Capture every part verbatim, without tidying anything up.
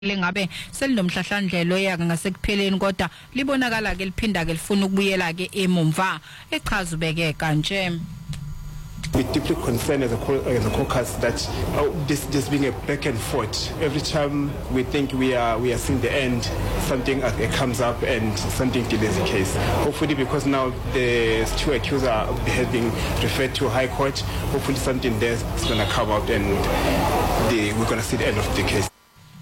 lengabe selinomhlahlandlelo yaka ngasekupheleni kodwa libonakala ke liphinda ke lifuna ukubuyela ke emumva echaza ubeke kanje. We deeply concerned as a, as a caucus that oh, this this being a back and forth. Every time we think we are we are seeing the end, something uh, comes up and something delays the case. Hopefully, because now the two accused are being referred to High Court, hopefully something there is going to come out and the, we're going to see the end of the case.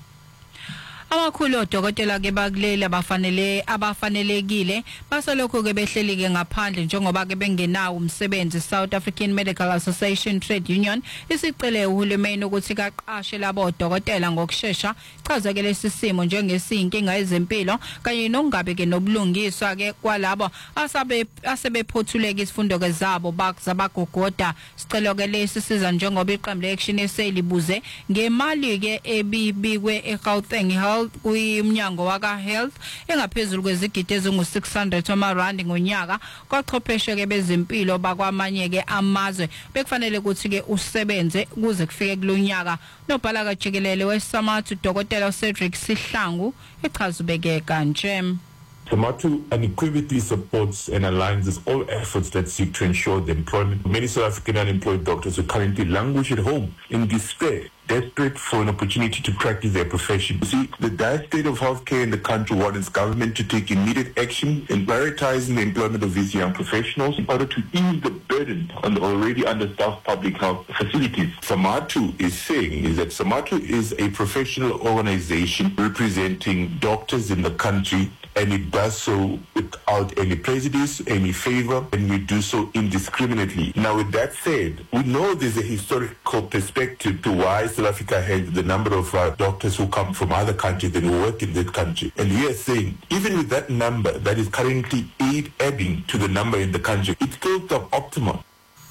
Amakhulu odokotela ke bakuleli abafanele abafanelekile basolokho ke behleli ke ngaphandle njengoba ke bengenawo umsebenzi. South African Medical Association Trade Union isicele uhulumeni ukuthi kaqashe labo odokotela ngokusheshsha. Chaza ke lesi simo njengesinkinga ezempilo kanye nokungabe ke nobulungiswa ke kwalabo asabe asebephothuleka isifundo ke zabo bakuzabagogoda. Sicelo ke lesi siza njengoba iqembu le-Action S A libuze ngemali ke ebibikwe eGauteng Health kuyimnyango waka Health engaphezulu kwezigidi ezingu six hundred amarandi ngonyaka kwachwepheshe ke bezempilo bakwamanye ke amazwe bekufanele ukuthi ke usebenze kuze kufike kulonyaka. Nobhala kajikelele weSAMATU Dr Cedric Sihlangu echaza ubeke kanje. SAMATU unequivocally supports and aligns all efforts that seek to ensure the employment of many South African unemployed doctors who currently languish at home in despair, desperate for an opportunity to practice their profession. You see, the dire state of healthcare in the country warrants government to take immediate action in prioritizing the employment of these young professionals in order to ease the burden on the already understaffed public health facilities. SAMATU is saying is that SAMATU is a professional organization representing doctors in the country, and it does so without any prejudice, any favor, and we do so indiscriminately. Now, with that said, we know there's a historical perspective to why South Africa has the number of uh, doctors who come from other countries and who work in that country. And we are saying, even with that number that is currently eight adding to the number in the country, it's still suboptimal.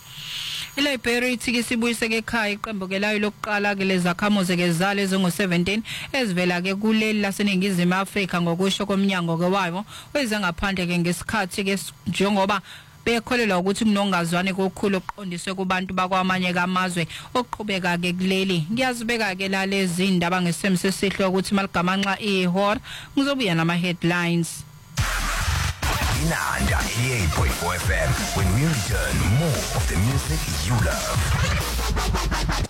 iLibrary ke sibuyise ke ekhaya iqembu ke layo lokuqala ke lezakhamuzi ke zale ezingu seventeen ezivela ke kuleli laseningizimu Afrika ngokusho komnyango ke wayo wezangaphandle ke ngesikhathi ke njengoba bekholelwa ukuthi kunongazwane kokukhulu oqondiswe kubantu bakwamanye kamazwe oqhubeka ke kuleli. Ngiyazibeka ke la lezi indaba ngesemsesihle ukuthi maligamanxa ihora ngizobuya nama headlines. Inanda eighty-eight point four F M. When we return, more of the music you love.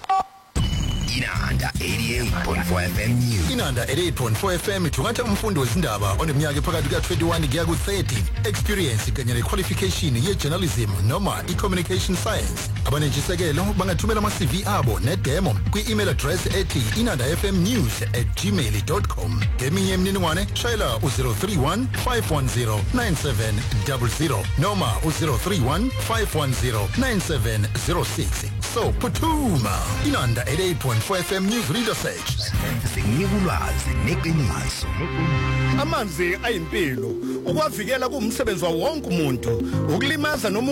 Inanda eighty-eight point four F M News. Inanda eighty-eight point four F M thungatha umfundi wezindaba oneminyaka phakathi ka twenty-one kuya ku thirty, experience kanye ne qualification ye journalism noma i communication science. Abanentshisekelo bangathumela ama C V abo ne demo kwi email address ethi inandafmnews at gmail dot com. Ngeminye imininingwane shayela u zero three one five one zero nine seven zero zero noma u zero three one five one zero nine seven zero six. So putuma Inanda eighty-eight point four F M News Reader Search. Sengiyulwazi neqiniso. Amanzi ayimpilo ukwavikela kumsebenzi wa wonke umuntu ukulimaza noma